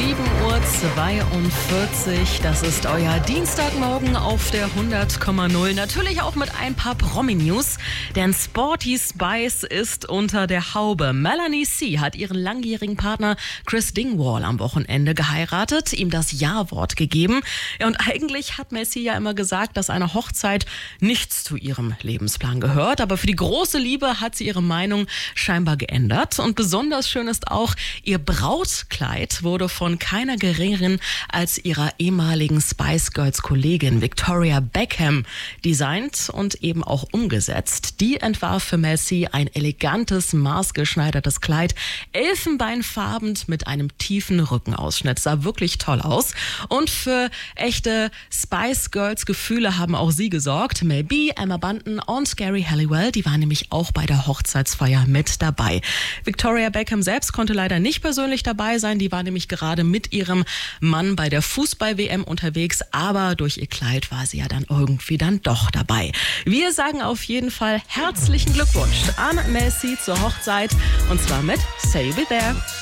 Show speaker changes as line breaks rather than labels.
7:42 Uhr, das ist euer Dienstagmorgen auf der 100,0. Natürlich auch mit ein paar Promi-News, denn Sporty Spice ist unter der Haube. Melanie C. hat ihren langjährigen Partner Chris Dingwall am Wochenende geheiratet, ihm das Ja-Wort gegeben. Ja, und eigentlich hat Messi ja immer gesagt, dass eine Hochzeit nichts zu ihrem Lebensplan gehört. Aber für die große Liebe hat sie ihre Meinung scheinbar geändert. Und besonders schön ist auch, ihr Brautkleid wurde von keiner geringeren als ihrer ehemaligen Spice Girls Kollegin Victoria Beckham designt und eben auch umgesetzt. Die entwarf für Messi ein elegantes, maßgeschneidertes Kleid, elfenbeinfarben mit einem tiefen Rückenausschnitt. Sah wirklich toll aus. Und für echte Spice Girls Gefühle haben auch sie gesorgt. Mel B, Emma Bunton und Gary Halliwell, die waren nämlich auch bei der Hochzeitsfeier mit dabei. Victoria Beckham selbst konnte leider nicht persönlich dabei sein. Die war nämlich gerade mit ihrem Mann bei der Fußball-WM unterwegs, aber durch ihr Kleid war sie ja dann irgendwie dann doch dabei. Wir sagen auf jeden Fall herzlichen Glückwunsch an Messi zur Hochzeit und zwar mit Say You Be There.